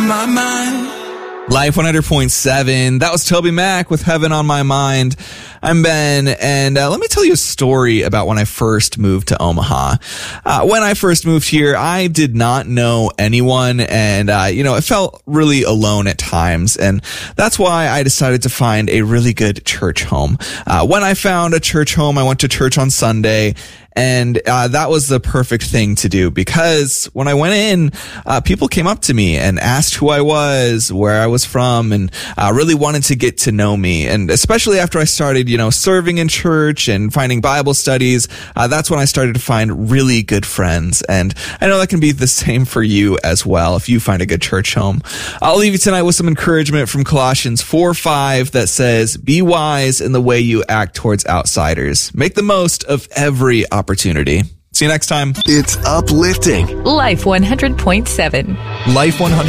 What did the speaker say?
my mind. Life 100.7. That was Toby Mac with Heaven on My Mind. I'm Ben, and let me tell you a story about when I first moved to Omaha. When I first moved here, I did not know anyone, and, I felt really alone at times, and that's why I decided to find a really good church home. When I found a church home, I went to church on Sunday, and that was the perfect thing to do, because when I went in, people came up to me and asked who I was, where I was from, and really wanted to get to know me. And especially after I started, serving in church and finding Bible studies, that's when I started to find really good friends. And I know that can be the same for you as well if you find a good church home. I'll leave you tonight with some encouragement from Colossians 4:5 that says, "Be wise in the way you act towards outsiders. Make the most of every opportunity." See you next time. It's uplifting. Life 100.7. Life 100.